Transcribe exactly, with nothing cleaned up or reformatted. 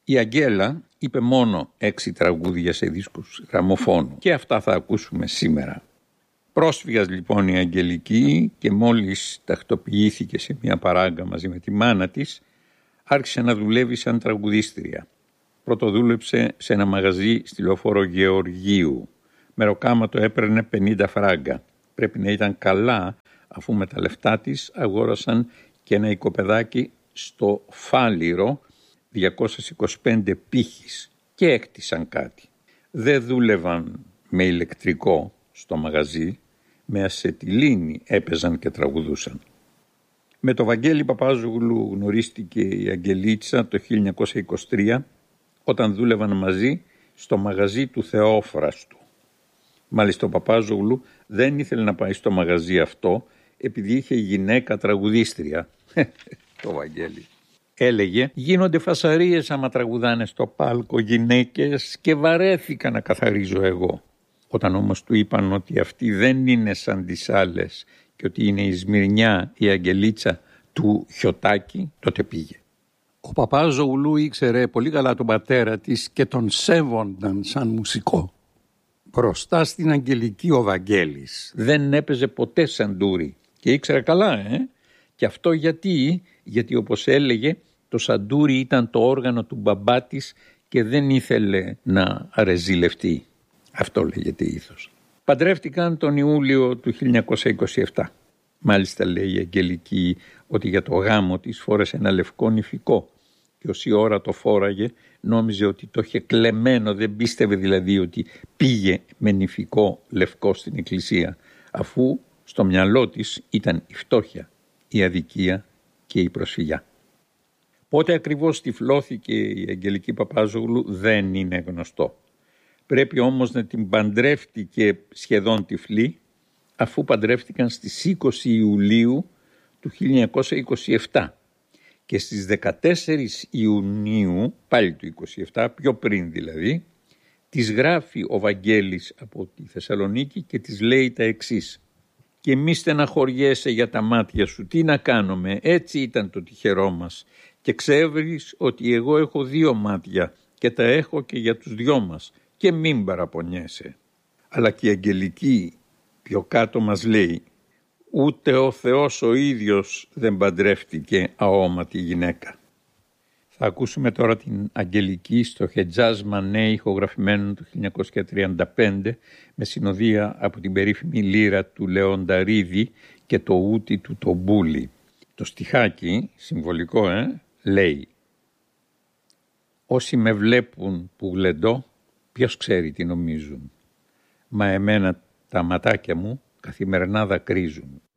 Η Αγγέλα είπε μόνο έξι τραγούδια σε δίσκους γραμμοφώνου και αυτά θα ακούσουμε σήμερα. Πρόσφυγας λοιπόν η Αγγελική και μόλις τακτοποιήθηκε σε μια παράγκα μαζί με τη μάνα της, άρχισε να δουλεύει σαν τραγουδίστρια. Πρώτο δούλεψε σε ένα μαγαζί στη Λεωφόρο Γεωργίου. Μεροκάματο έπαιρνε πενήντα φράγκα. Πρέπει να ήταν καλά, αφού με τα λεφτά της αγόρασαν και ένα οικοπεδάκι στο Φάληρο διακόσιες είκοσι πέντε πύχης και έκτισαν κάτι. Δεν δούλευαν με ηλεκτρικό στο μαγαζί, με ασετιλίνη έπαιζαν και τραγουδούσαν. Με το Βαγγέλη Παπάζογλου γνωρίστηκε η Αγγελίτσα το χίλια εννιακόσια είκοσι τρία όταν δούλευαν μαζί στο μαγαζί του Θεόφραστου. Μάλιστα ο Παπάζογλου δεν ήθελε να πάει στο μαγαζί αυτό επειδή είχε γυναίκα τραγουδίστρια. Το Βαγγέλη. Έλεγε γίνονται φασαρίες άμα τραγουδάνε στο πάλκο γυναίκες και βαρέθηκα να καθαρίζω εγώ. Όταν όμως του είπαν ότι αυτή δεν είναι σαν τις άλλες και ότι είναι η Σμυρνιά η Αγγελίτσα του Χιωτάκη, τότε πήγε. Ο Παπάζογλου ήξερε πολύ καλά τον πατέρα της και τον σέβονταν σαν μουσικό. Μπροστά στην Αγγελική ο Βαγγέλης δεν έπαιζε ποτέ σαντούρι και ήξερε καλά, ε. Και αυτό γιατί, γιατί όπως έλεγε το σαντούρι ήταν το όργανο του μπαμπά της και δεν ήθελε να αρεζιλευτεί. Αυτό λέγεται ήθος. Παντρεύτηκαν τον Ιούλιο του χίλια εννιακόσια είκοσι επτά. Μάλιστα λέει η Αγγελική ότι για το γάμο της φόρεσε ένα λευκό νηφικό και όση ώρα το φόραγε νόμιζε ότι το είχε κλεμμένο, δεν πίστευε δηλαδή ότι πήγε με νηφικό λευκό στην εκκλησία, αφού στο μυαλό της ήταν η φτώχεια, η αδικία και η προσφυγιά. Πότε ακριβώς τυφλώθηκε η Αγγελική Παπάζογλου δεν είναι γνωστό. Πρέπει όμως να την παντρεύτηκε σχεδόν τυφλή, αφού παντρεύτηκαν στις είκοσι Ιουλίου του χίλια εννιακόσια είκοσι επτά και στις δεκατέσσερις Ιουνίου, πάλι του είκοσι επτά, πιο πριν δηλαδή, της γράφει ο Βαγγέλης από τη Θεσσαλονίκη και της λέει τα εξής. «Και μη στεναχωριέσαι για τα μάτια σου, τι να κάνουμε, έτσι ήταν το τυχερό μας και ξέρεις ότι εγώ έχω δύο μάτια και τα έχω και για τους δυο μας και μην παραπονιέσαι». Αλλά και η Αγγελική πιο κάτω μας λέει «Ούτε ο Θεός ο ίδιος δεν παντρεύτηκε αόματη γυναίκα». Θα ακούσουμε τώρα την Αγγελική στο Χετζάζ Μανέ ηχογραφημένο το χίλια εννιακόσια τριάντα πέντε με συνοδεία από την περίφημη λύρα του Λεονταρίδη και το ούτι του το μπούλι. Το στιχάκι, συμβολικό ε, λέει «Όσοι με βλέπουν που γλεντώ, ποιος ξέρει τι νομίζουν. Μα εμένα τα ματάκια μου καθημερινά δακρύζουν.